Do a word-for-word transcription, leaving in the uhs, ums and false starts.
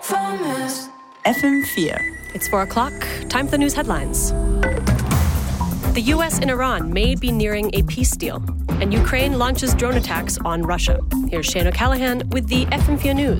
F M vier. It's four o'clock. Time for the news headlines. The U S and Iran may be nearing a peace deal, and Ukraine launches drone attacks on Russia. Here's Shane O'Callaghan with the F M vier News.